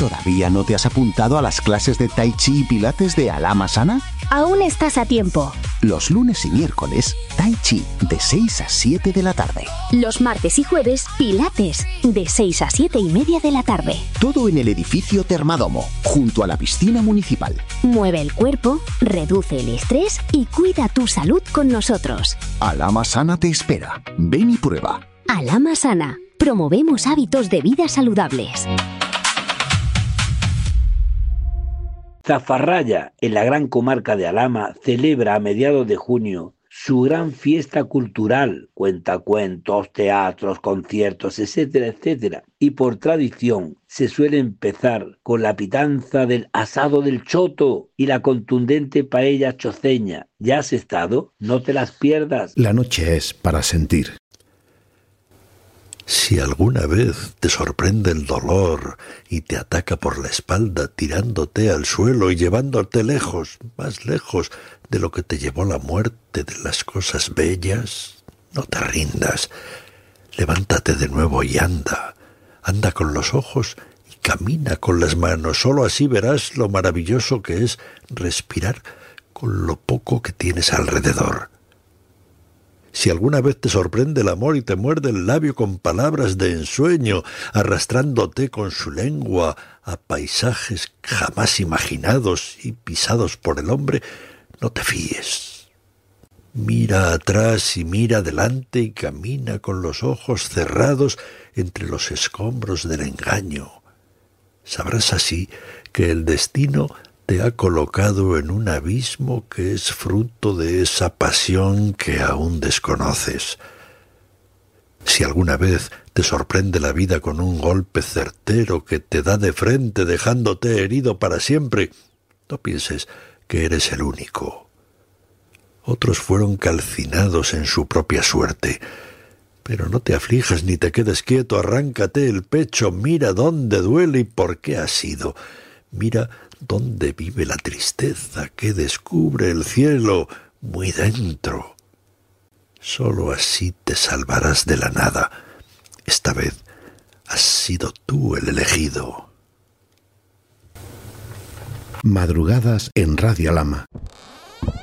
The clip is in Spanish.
¿Todavía no te has apuntado a las clases de Tai Chi y Pilates de Alama Sana? Aún estás a tiempo. Los lunes y miércoles, Tai Chi de 6 a 7 de la tarde. Los martes y jueves, Pilates de 6 a 7 y media de la tarde. Todo en el edificio Termadomo, junto a la piscina municipal. Mueve el cuerpo, reduce el estrés y cuida tu salud con nosotros. Alama Sana te espera. Ven y prueba. Alama Sana. Promovemos hábitos de vida saludables. Zafarraya, en la gran comarca de Alhama, celebra a mediados de junio su gran fiesta cultural, cuentacuentos, teatros, conciertos, etcétera, etcétera. Y por tradición se suele empezar con la pitanza del asado del choto y la contundente paella choceña. ¿Ya has estado? No te las pierdas. La noche es para sentir. Si alguna vez te sorprende el dolor y te ataca por la espalda tirándote al suelo y llevándote lejos, más lejos de lo que te llevó la muerte de las cosas bellas, no te rindas. Levántate de nuevo y anda. Anda con los ojos y camina con las manos. Solo así verás lo maravilloso que es respirar con lo poco que tienes alrededor. Si alguna vez te sorprende el amor y te muerde el labio con palabras de ensueño, arrastrándote con su lengua a paisajes jamás imaginados y pisados por el hombre, no te fíes. Mira atrás y mira adelante y camina con los ojos cerrados entre los escombros del engaño. Sabrás así que el destino te ha colocado en un abismo que es fruto de esa pasión que aún desconoces. Si alguna vez te sorprende la vida con un golpe certero que te da de frente dejándote herido para siempre, no pienses que eres el único. Otros fueron calcinados en su propia suerte. Pero no te aflijas ni te quedes quieto, arráncate el pecho, mira dónde duele y por qué ha sido. Mira dónde vive la tristeza que descubre el cielo muy dentro. Solo así te salvarás de la nada. Esta vez has sido tú el elegido. Madrugadas en Radio Alhama.